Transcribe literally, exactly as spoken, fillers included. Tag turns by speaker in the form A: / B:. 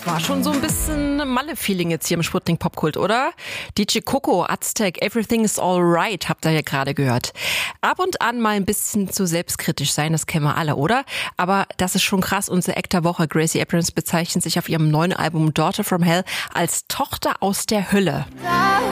A: Das war schon so ein bisschen Malle-Feeling jetzt hier im Sputnik Popkult, oder? D J Coco, Aztec, Everything is Alright, habt ihr ja gerade gehört. Ab und an mal ein bisschen zu selbstkritisch sein, das kennen wir alle, oder? Aber das ist schon krass. Unsere Act der Woche, Gracie Abrams, bezeichnet sich auf ihrem neuen Album Daughter from Hell als Tochter aus der Hölle.